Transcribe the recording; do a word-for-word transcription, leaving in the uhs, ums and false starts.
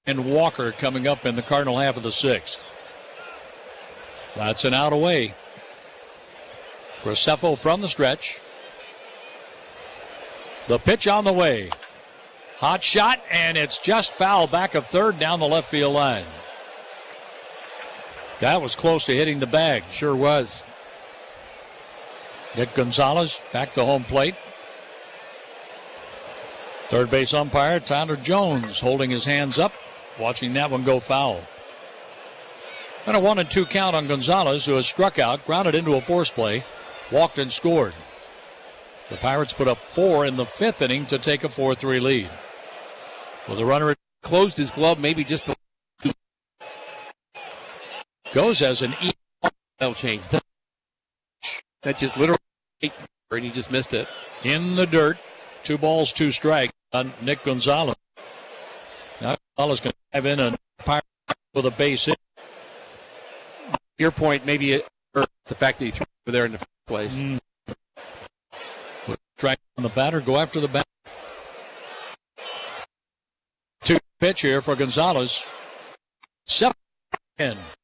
and Walker coming up in the Cardinal half of the sixth. That's an out away. Graceffo from the stretch. The pitch on the way. Hot shot, and it's just foul back of third down the left field line. That was close to hitting the bag. Sure was. Nick Gonzalez back to home plate. Third base umpire Tyler Jones holding his hands up, watching that one go foul. And a one and two count on Gonzalez, who has struck out, grounded into a force play, walked and scored. The Pirates put up four in the fifth inning to take a four three lead. Well, the runner closed his glove, maybe just the goes as an E. That'll change. That just literally, and he just missed it. In the dirt, two balls, two strikes on Nick Gonzalez. Now Gonzalez can dive in and Pirate with a base hit. Your point, maybe it, or the fact that he threw over there in the first place. Mm. Strike on the batter, go after the batter. Two pitch here for Gonzalez. Seven.